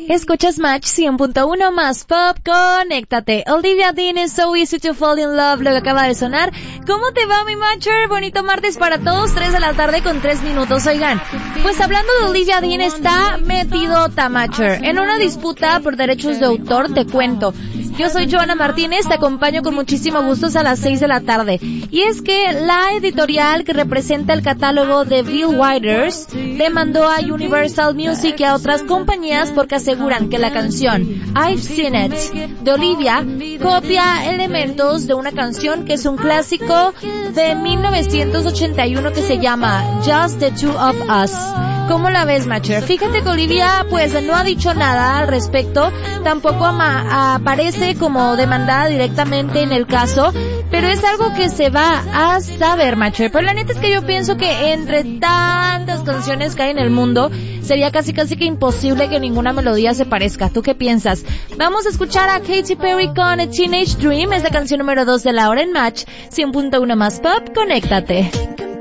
Escuchas Match 100.1 más pop, conéctate. Olivia Dean is So Easy to Fall in Love, lo que acaba de sonar. ¿Cómo te va, mi matcher? Bonito martes para todos, 3 de la tarde con 3 minutos. Oigan, pues hablando de Olivia Dean, está metido matcher en una disputa por derechos de autor. Te cuento. Yo soy Joana Martínez, te acompaño con muchísimo gusto a las 6 de la tarde. Y es que la editorial que representa el catálogo de Bill Withers demandó a Universal Music y a otras compañías porque aseguran que la canción I've Seen It de Olivia copia elementos de una canción que es un clásico de 1981 que se llama Just the Two of Us. ¿Cómo la ves, Matcher? Fíjate que Olivia pues no ha dicho nada al respecto, tampoco aparece como demandada directamente en el caso, pero es algo que se va a saber, Matcher. Pero la neta es que yo pienso que entre tantas canciones que hay en el mundo, sería casi que imposible que ninguna melodía se parezca. ¿Tú qué piensas? Vamos a escuchar a Katy Perry con A Teenage Dream, es la canción número 2 de la hora en Match 100.1 más pop, conéctate.